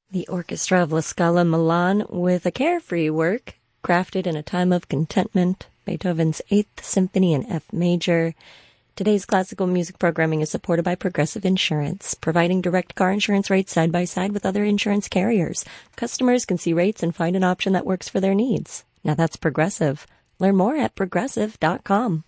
The Orchestra of La Scala Milan with a carefree work crafted in a time of contentment, Beethoven's Eighth Symphony in F major. Today's classical music programming is supported by Progressive Insurance, providing direct car insurance rates side by side with other insurance carriers. Customers can see rates and find an option that works for their needs. Now that's Progressive. Learn more at progressive.com.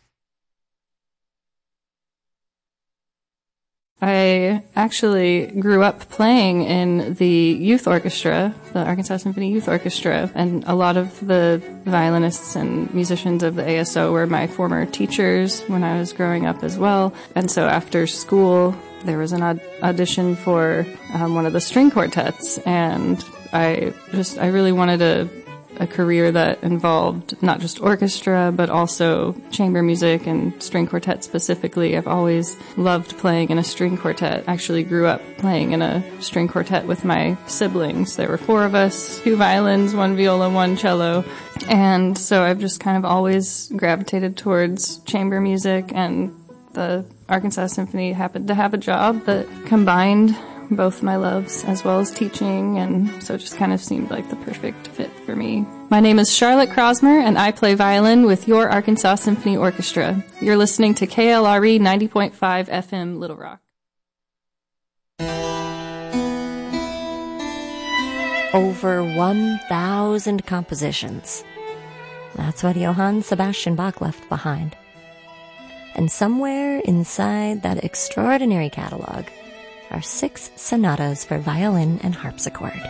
I actually grew up playing in the youth orchestra, the Arkansas Symphony Youth Orchestra, and a lot of the violinists and musicians of the ASO were my former teachers when I was growing up as well. And so after school, there was an audition for one of the string quartets, and I really wanted a career that involved not just orchestra, but also chamber music and string quartet specifically. I've always loved playing in a string quartet. Actually grew up playing in a string quartet with my siblings. There were 4 of us, 2 violins, 1 viola, 1 cello. And so I've just kind of always gravitated towards chamber music, and the Arkansas Symphony happened to have a job that combined both my loves as well as teaching, and so it just kind of seemed like the perfect fit for me. My name is Charlotte Crosmer, and I play violin with your Arkansas Symphony Orchestra. You're listening to KLRE 90.5 FM Little Rock. Over 1,000 compositions. That's what Johann Sebastian Bach left behind. And somewhere inside that extraordinary catalog are 6 sonatas for violin and harpsichord.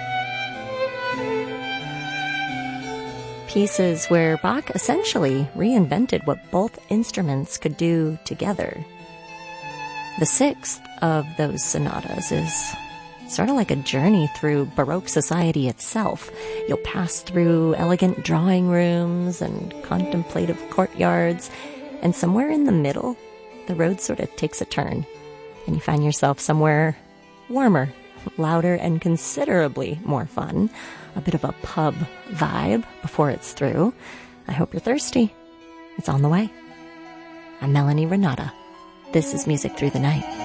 Pieces where Bach essentially reinvented what both instruments could do together. The 6th of those sonatas is sort of like a journey through Baroque society itself. You'll pass through elegant drawing rooms and contemplative courtyards, and somewhere in the middle, the road sort of takes a turn, and you find yourself somewhere warmer, louder, and considerably more fun. A bit of a pub vibe before it's through. I hope you're thirsty. It's on the way. I'm Melanie Renata. This is Music Through the Night.